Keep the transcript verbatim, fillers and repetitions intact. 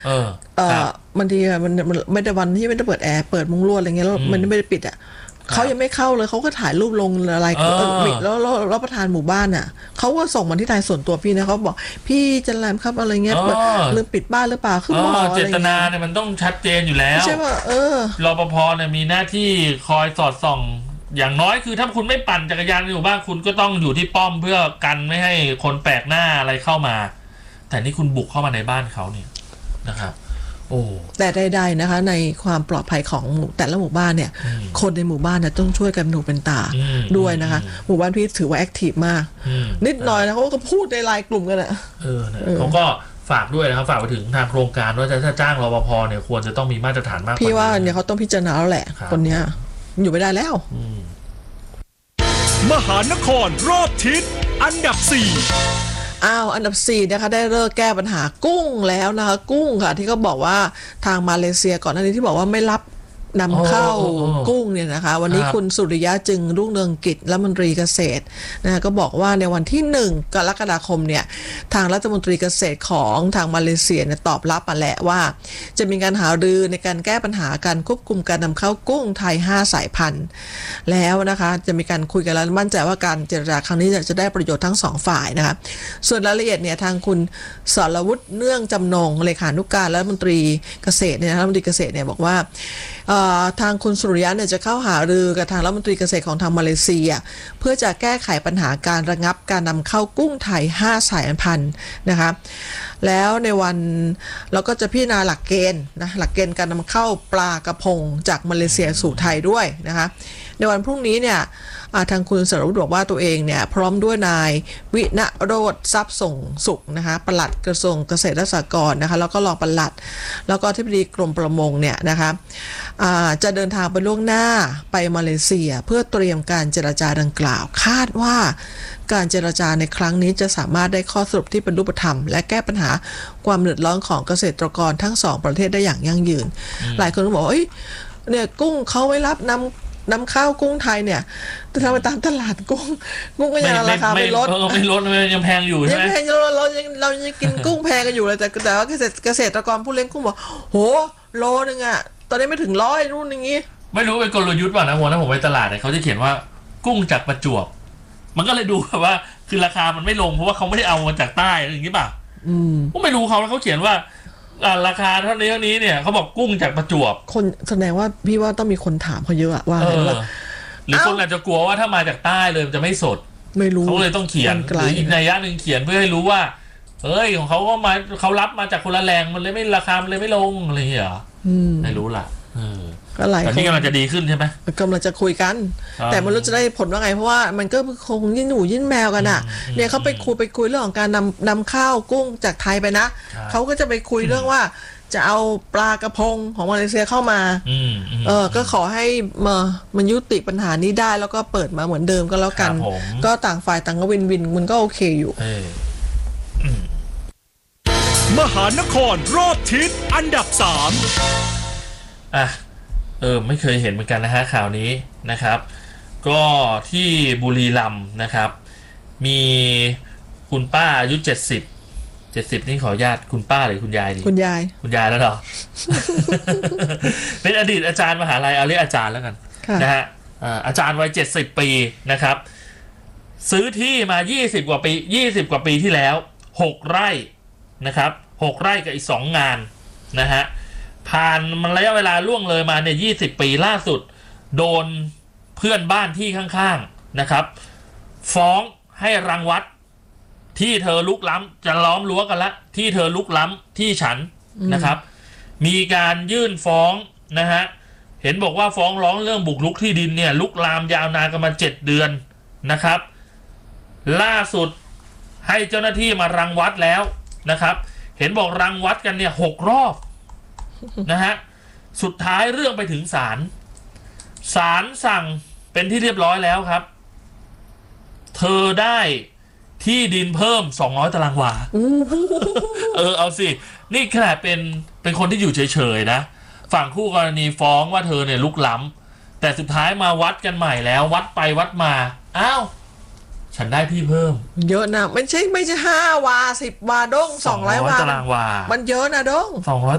เออเออบางทีมันมันไม่ได้วันที่ไม่ได้เปิดแอร์เปิดมุ้งลวดอะไรเงี้ยแล้วมันไม่ได้ปิดอ่ะเขายังไม่เข้าเลยเขาก็ถ่ายรูปลงอะไรแล้วแล้วแล้วประธานหมู่บ้านอ่ะเขาก็ส่งมาที่ไลน์ส่วนตัวพี่นะเขาบอกพี่จันแรมครับอะไรเงี้ยลืมปิดบ้านหรือเปล่าคือหมอเจตนาเนี่ยมันต้องชัดเจนอยู่แล้วใช่ป่ะเออรปภเนี่ยมีหน้าที่คอยสอดส่องอย่างน้อยคือถ้าคุณไม่ปั่นจักรยานอยู่บ้านคุณก็ต้องอยู่ที่ป้อมเพื่อกันไม่ให้คนแปลกหน้าอะไรเข้ามาแต่นี่คุณบุกเข้ามาในบ้านเขาเนี่ยนะครับโอ้แต่ใดๆนะคะในความปลอดภัยของแต่ละหมู่บ้านเนี่ยคนในหมู่บ้านเนี่ยต้องช่วยกันหนูเป็นตาด้วยนะคะหมู่บ้านพี่ถือว่าแอคทีฟมากนิดหน่อยนะเขาก็พูดในไลน์กลุ่มกันอะเออเขาก็ฝากด้วยนะครับฝากไปถึงทางโครงการว่าถ้าจ้างรปภเนี่ยควรจะต้องมีมาตรฐานมากพี่ว่าเนี่ยเขาต้องพิจารณาแล้วแหละคนเนี้ยอยู่ไม่ได้แล้วมหานครรอบทิศอันดับสี่อ้าวอันดับสี่นะคะได้เลิกแก้ปัญหากุ้งแล้วนะคะกุ้งค่ะที่เขาบอกว่าทางมาเลเซียก่อนหน้านี้ที่บอกว่าไม่รับนำเข้ากุ้งเนี่ยนะคะวันนี้คุณสุริยะจึงรุ่งเรืองกิจรัฐมนตรีเกษตรนะก็บอกว่าในวันที่หนึ่งกรกฎาคมเนี่ยทางรัฐมนตรีเกษตรของทางมาเลเซียเนี่ยตอบรับมาแล้วว่าจะมีการหารือในการแก้ปัญหาการควบคุมการนำเข้ากุ้งไทยห้าสายพันธุ์แล้วนะคะจะมีการคุยกันแล้วมั่นใจว่าการเจรจาครั้งนี้จะได้ประโยชน์ทั้งสองฝ่ายนะคะส่วนรายละเอียดเนี่ยทางคุณสรวุฒิเนื่องจำนงเลขานุการรัฐมนตรีเกษตรเนี่ยรัฐมนตรีเกษตรเนี่ยบอกว่าทางคุณสุริยะเนี่ยจะเข้าหารือกับทางรัฐมนตรีเกษตรของทางมาเลเซียเพื่อจะแก้ไขปัญหาการระงับการนำเข้ากุ้งไทยห้าสายพันธุ์นะคะแล้วในวันเราก็จะพิจารณาหลักเกณฑ์นะหลักเกณฑ์การนำเข้าปลากระพงจากมาเลเซียสู่ไทยด้วยนะคะในวันพรุ่งนี้เนี่ยทางคุณสรวุฒิบอกว่าตัวเองเนี่ยพร้อมด้วยนายวิณโรจน์ทรัพย์ส่งสุขนะคะปลัดกระทรวงเกษตรและสหกรณ์นะคะแล้วก็รองปลัดแล้วก็ที่ปรึกษากรมประมงเนี่ยนะคะจะเดินทางไปล่วงหน้าไปมาเลเซียเพื่อเตรียมการเจรจาดังกล่าวคาดว่าการเจรจาในครั้งนี้จะสามารถได้ข้อสรุปที่เป็นรูปธรรมและแก้ปัญหาความเดือดร้อนของเกษตรกรทั้งสองประเทศได้อย่างยั่งยืนหลายคนก็บอกว่าเอ้ยเนี่ยกุ้งเขาไม่รับนำนำข้าวกุ้งไทยเนี่ยแต่ทำไปตามตลาดกุ้งกุ้งก็ยังราคาไม่ลดไม่ลดยังแพงอยู่ใช่ไหมยังแพงเราเรายังเรายังกินกุ้งแพงกันอยู่เลยแต่แต่ว่าเกษตรเกษตรกรผู้เลี้ยงกุ้งบอกโหโลนึงอ่ะตอนนี้ไม่ถึงร้อยรุ่นอย่างงี้ไม่รู้เป็นกลยุทธ์ป่ะนะหัวนะผมไปตลาดเนี่ยเขาจะเขียนว่ากุ้งจากประจวบมันก็เลยดูแบบว่าคือราคามันไม่ลงเพราะว่าเขาไม่ได้เอามาจากใต้อย่างนี้ป่ะอืมก็ไม่รู้เขาแล้วเขาเขียนว่าราคาเท่านี้เท่านี้เนี่ยเขาบอกกุ้งจากประจวบคนแสดงว่าพี่ว่าต้องมีคนถามเขาเยอะว่าหรือคนอาจจะกลัวว่าถ้ามาจากใต้เลยจะไม่สดไม่รู้เขาเลยต้องเขียนหรืออีกนัยยะหนึ่งเขียนเพื่อให้รู้ว่าเอ้ยของเขาก็มาเขารับมาจากคนละแรงมันเลยไม่ราคามันเลยไม่ลงอะไรอย่างเงี้ยเหรอไม่รู้ล่ะก็หลายคนนี้กำลังจะดีขึ้นใช่ไหมกำลังจะคุยกันแต่มันรู้จะได้ผลว่าไงเพราะว่ามันก็คงยิ่งหนูยิ่งแมวกันอ่ะเนี่ยเขาไปคุยไปคุยเรื่องของการนำนำข้าวกุ้งจากไทยไปนะเขาก็จะไปคุยเรื่องว่าจะเอาปลากระพงของมาเลเซียเข้ามาเออก็ขอให้มามันยุติปัญหานี้ได้แล้วก็เปิดมาเหมือนเดิมก็แล้วกันก็ต่างฝ่ายต่างก็วินวินมันก็โอเคอยู่มหานครรอบทิศอันดับสามอ่ะเออไม่เคยเห็นเหมือนกันนะฮะข่าวนี้นะครับก็ที่บุรีรัมย์นะครับมีคุณป้าอายุเจ็ดสิบเจ็ดสิบนี่ขอญาติคุณป้าหรือคุณยายดีคุณยายคุณยายแล้วเหรอ เป็นอดีตอาจารย์มหาลัยเอาเรียกอาจารย์แล้วกันนะฮะอาจารย์วัยเจ็ดสิบปีนะครับซื้อที่มายี่สิบกว่าปียี่สิบกว่าปีที่แล้วหกไร่นะครับหกไร่กับอีกสองงานนะฮะผ่านมันระยะเวลาล่วงเลยมาเนี่ยยี่สิบปีล่าสุดโดนเพื่อนบ้านที่ข้างๆนะครับฟ้องให้รังวัดที่เธอลุกล้ำจะล้อมรั้วกันละที่เธอลุกล้ำที่ฉันนะครับมีการยื่นฟ้องนะฮะเห็นบอกว่าฟ้องร้องเรื่องบุกรุกที่ดินเนี่ยลุกลามยาวนานกันมาเจ็ดเดือนนะครับล่าสุดให้เจ้าหน้าที่มารังวัดแล้วนะครับเห็นบอกรังวัดกันเนี่ยหกรอบนะฮะสุดท้ายเรื่องไปถึงศาลศาลสั่งเป็นที่เรียบร้อยแล้วครับเธอได้ที่ดินเพิ่มสองร้อยตารางวาเออเอาสินี่ขนาดเป็นเป็นคนที่อยู่เฉยๆนะฝั่งคู่กรณีฟ้องว่าเธอเนี่ยลุกล้ำแต่สุดท้ายมาวัดกันใหม่แล้ววัดไปวัดมาอ้าวฉันได้ที่เพิ่มเยอะนะไม่ใช่ไม่ใช่ห้าวาสิบวาด้งสองร้อยวาตารางวามันเยอะนะด้งสองร้อย